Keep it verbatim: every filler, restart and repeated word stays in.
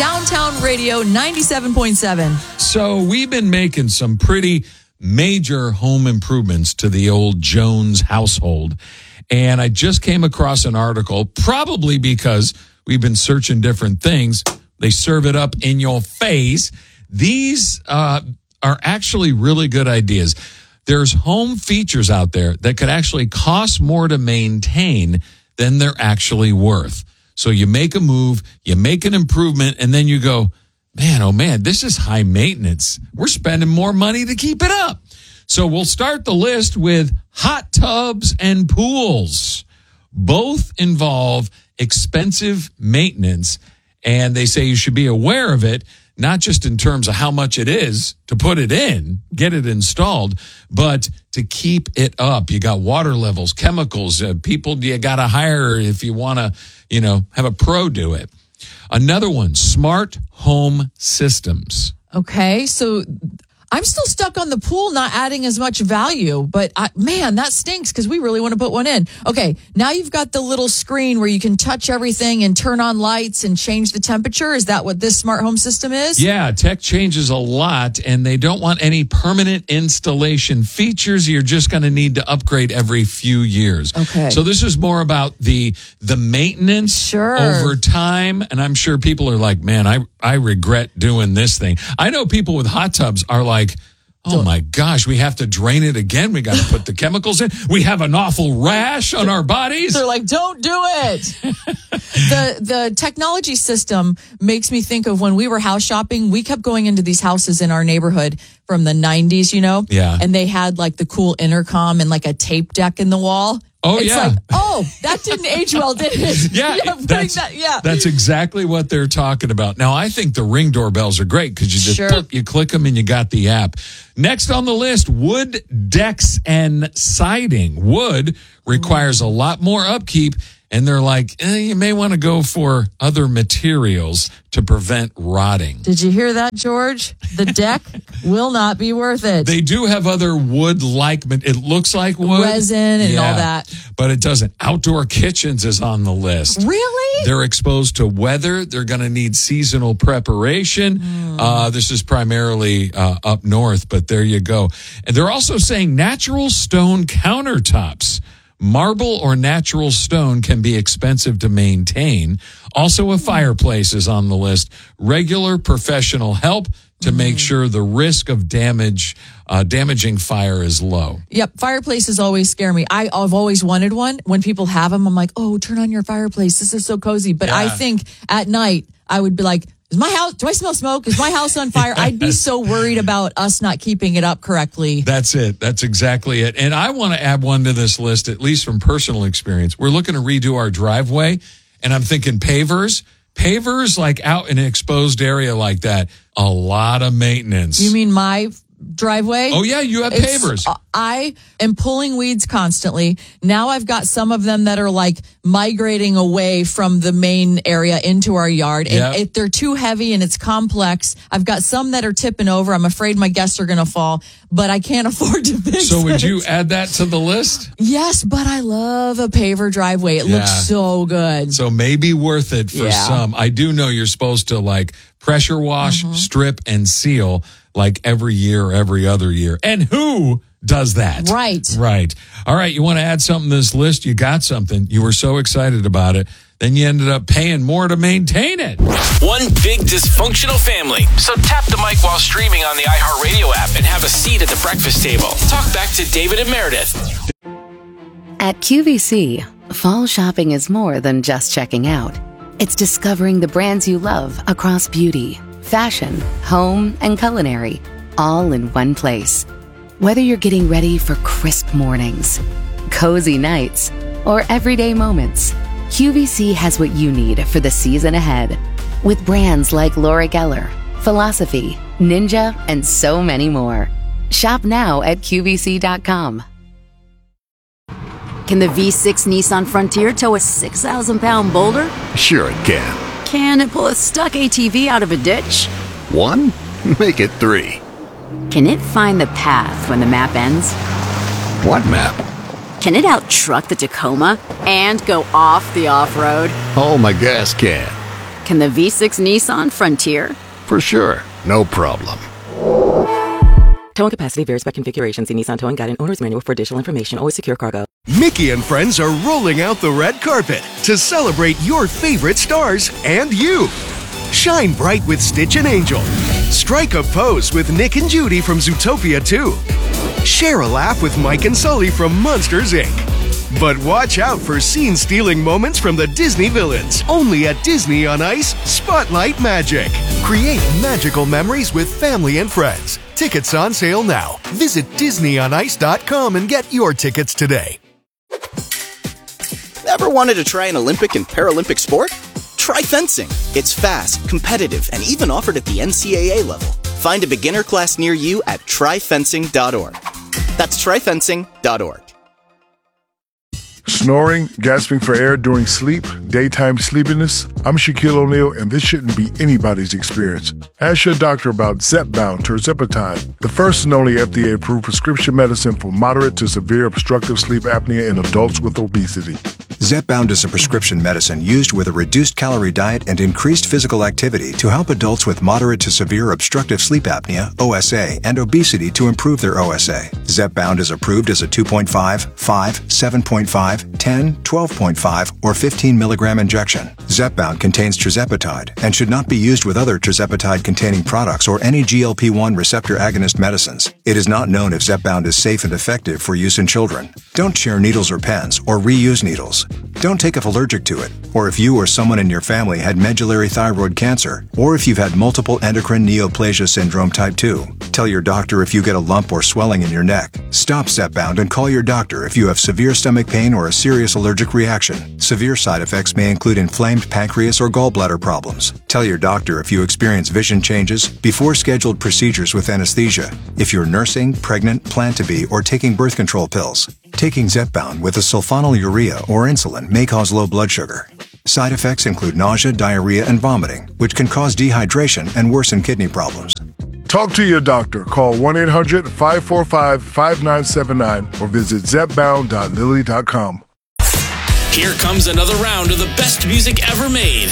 Downtown Radio ninety-seven point seven. So we've been making some pretty major home improvements to the old Jones household. And I just came across an article, probably because we've been searching different things. They serve it up in your face. These uh, are actually really good ideas. There's home features out there that could actually cost more to maintain than they're actually worth. So you make a move, you make an improvement, and then you go, man, oh man, this is high maintenance. We're spending more money to keep it up. So we'll start the list with hot tubs and pools. Both involve expensive maintenance, and they say you should be aware of it, not just in terms of how much it is to put it in, get it installed, but to keep it up. You got water levels, chemicals, uh, people you got to hire if you want to, you know, have a pro do it. Another one, smart home systems. Okay, so I'm still stuck on the pool not adding as much value, but I, man, that stinks because we really want to put one in. Okay, now you've got the little screen where you can touch everything and turn on lights and change the temperature. Is that what this smart home system is? Yeah, tech changes a lot, and they don't want any permanent installation features. You're just going to need to upgrade every few years. Okay. So this is more about the the maintenance Sure. over time, and I'm sure people are like, man, I, I regret doing this thing. I know people with hot tubs are like, oh my gosh, we have to drain it again. We got to put the chemicals in. We have an awful rash on our bodies. They're like, don't do it. the the technology system makes me think of when we were house shopping. We kept going into these houses in our neighborhood from the nineties, you know? Yeah. And they had like the cool intercom and like a tape deck in the wall. Oh, it's yeah. like, oh, that didn't age well, did it? Yeah, that's, that, yeah. that's exactly what they're talking about. Now, I think the Ring doorbells are great because you just Sure. click, you click them and you got the app. Next on the list, wood decks and siding. Wood requires a lot more upkeep, and they're like, eh, you may want to go for other materials to prevent rotting. Did you hear that, George? The deck will not be worth it. They do have other wood-like, but it looks like wood. Resin and Yeah, all that. But it doesn't. Outdoor kitchens is on the list. Really? They're exposed to weather. They're going to need seasonal preparation. Mm. Uh, this is primarily uh, up north, but there you go. And they're also saying natural stone countertops. Marble or natural stone can be expensive to maintain. Also, a fireplace is on the list. Regular professional help to Mm. make sure the risk of damage, uh, damaging fire is low. Yep, fireplaces always scare me. I, I've always wanted one. When people have them, I'm like, oh, turn on your fireplace. This is so cozy. But Yeah. I think at night, I would be like, is my house, do I smell smoke? Is my house on fire? I'd be so worried about us not keeping it up correctly. That's it. That's exactly it. And I want to add one to this list, at least from personal experience. We're looking to redo our driveway, and I'm thinking pavers. Pavers, like out in an exposed area like that, a lot of maintenance. You mean my driveway? Oh, yeah, you have It's- pavers. uh, I am pulling weeds constantly. Now I've got some of them that are like migrating away from the main area into our yard. And Yep. if they're too heavy and it's complex, I've got some that are tipping over. I'm afraid my guests are going to fall, but I can't afford to fix So would it. you add that to the list? Yes, but I love a paver driveway. It Yeah. looks so good. So maybe worth it for Yeah. some. I do know you're supposed to like pressure wash, Mm-hmm. strip, and seal like every year, every other year. And who does that? Right. Right. All right. You want to add something to this list? You got something. You were so excited about it. Then you ended up paying more to maintain it. One big dysfunctional family. So tap the mic while streaming on the iHeartRadio app and have a seat at the breakfast table. Talk back to David and Meredith. At Q V C, fall shopping is more than just checking out. It's discovering the brands you love across beauty, fashion, home, and culinary, all in one place. Whether you're getting ready for crisp mornings, cozy nights, or everyday moments, Q V C has what you need for the season ahead. With brands like Laura Geller, Philosophy, Ninja, and so many more. Shop now at Q V C dot com. Can the V six Nissan Frontier tow a six thousand pound boulder? Sure it can. Can it pull a stuck A T V out of a ditch? One? Make it three. Can it find the path when the map ends? What map? Can it out-truck the Tacoma and go off the off-road? Oh, my gas can. Can the V six Nissan Frontier? For sure. No problem. Towing capacity varies by configuration. See Nissan Towing Guide and Owner's Manual for additional information. Always secure cargo. Mickey and friends are rolling out the red carpet to celebrate your favorite stars and you. Shine bright with Stitch and Angel. Strike a pose with Nick and Judy from Zootopia two. Share a laugh with Mike and Sully from Monsters, Incorporated. But watch out for scene-stealing moments from the Disney villains. Only at Disney on Ice, Spotlight Magic. Create magical memories with family and friends. Tickets on sale now. Visit disney on ice dot com and get your tickets today. Ever wanted to try an Olympic and Paralympic sport? Try fencing. It's fast, competitive, and even offered at the N C A A level. Find a beginner class near you at try fencing dot org. That's try fencing dot org. Snoring, gasping for air during sleep, daytime sleepiness. I'm Shaquille O'Neal, and this shouldn't be anybody's experience. Ask your doctor about Zepbound tirzepatide, the first and only F D A-approved prescription medicine for moderate to severe obstructive sleep apnea in adults with obesity. Zepbound is a prescription medicine used with a reduced calorie diet and increased physical activity to help adults with moderate to severe obstructive sleep apnea, O S A, and obesity to improve their O S A. Zepbound is approved as a two point five, five, seven point five, ten, twelve point five, or fifteen milligram injection. Zepbound contains tirzepatide and should not be used with other tirzepatide-containing products or any G L P one receptor agonist medicines. It is not known if Zepbound is safe and effective for use in children. Don't share needles or pens or reuse needles. Don't take if allergic to it, or if you or someone in your family had medullary thyroid cancer, or if you've had multiple endocrine neoplasia syndrome type two. Tell your doctor if you get a lump or swelling in your neck. Stop Zepbound and call your doctor if you have severe stomach pain or a serious allergic reaction. Severe side effects may include inflamed pancreas or gallbladder problems. Tell your doctor if you experience vision changes before scheduled procedures with anesthesia, if you're nursing, pregnant, plan to be, or taking birth control pills. Taking Zepbound with a sulfonylurea or insulin may cause low blood sugar. Side effects include nausea, diarrhea, and vomiting, which can cause dehydration and worsen kidney problems. Talk to your doctor. Call one eight hundred, five four five, five nine seven nine or visit zepbound dot lilly dot com. Here comes another round of the best music ever made.